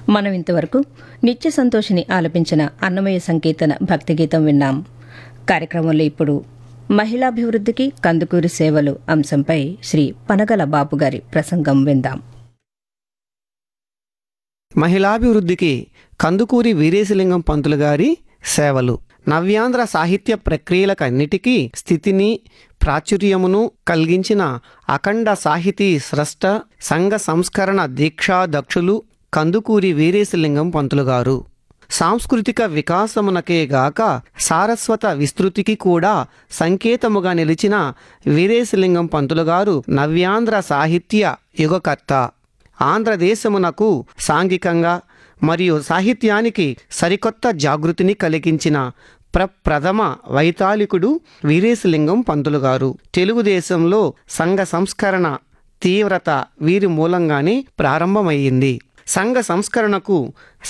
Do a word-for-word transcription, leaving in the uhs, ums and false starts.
మనం ఇంతవరకు నిత్య సంతోషిని ఆలపించిన అన్నమయ్య సంకీర్తన భక్తి గీతం విన్నాం. కార్యక్రమంలో ఇప్పుడు మహిళాభివృద్ధికి కందుకూరి సేవలు అంశంపై శ్రీ పనగల బాపుగారి ప్రసంగం విందాం. మహిళాభివృద్ధికి కందుకూరి వీరేశలింగం పంతులు గారి సేవలు నవ్యాంధ్ర సాహిత్య ప్రక్రియలకన్నిటికీ స్థితిని ప్రాచుర్యమును కలిగించిన అఖండ సాహితీ స్రష్ట సంఘ సంస్కరణ దీక్షాదక్షులు కందుకూరి వీరేశలింగం పంతులు గారు. సాంస్కృతిక వికాసమునకే గాక సారస్వత విస్తృతికి కూడా సంకేతముగా నిలిచిన వీరేశలింగం పంతులు గారు నవ్యాంధ్ర సాహిత్య యుగకర్త. ఆంధ్రదేశమునకు సాంఘికంగా మరియు సాహిత్యానికి సరికొత్త జాగృతిని కలిగించిన ప్రప్రథమ వైతాళికుడు వీరేశలింగం పంతులు గారు. తెలుగుదేశంలో సంఘ సంస్కరణ తీవ్రత వీరి మూలంగానే ప్రారంభమయ్యింది. సంఘ సంస్కరణకు